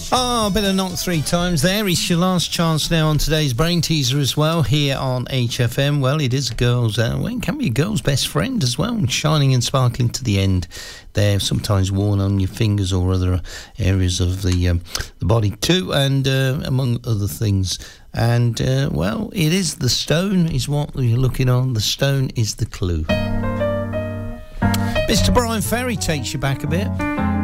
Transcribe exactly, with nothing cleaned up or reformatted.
Oh, a bit of knock three times there. It's your last chance now on today's Brain Teaser as well, here on H F M. Well, it is a girl's, uh, well, it can be a girl's best friend as well, shining and sparkling to the end. They're sometimes worn on your fingers or other areas of the um, the body too, and uh, among other things. And, uh, well, it is the stone is what you're looking on. The stone is the clue. Mister Brian Ferry takes you back a bit.